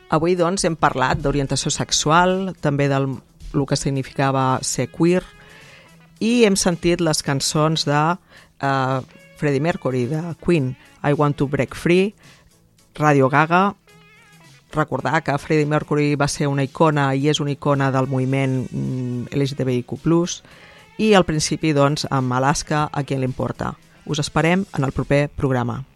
Avui, doncs, hem parlat d'orientació sexual, també del que significava ser queer, i hem sentit les cançons de Freddie Mercury, de Queen, I Want to Break Free, Radio Gaga. Recordar que Freddie Mercury va ser una icona i és una icona del moviment LGTBIQ+, i al principi, doncs, amb Alaska, a qui li importa. Us esperem en el proper programa.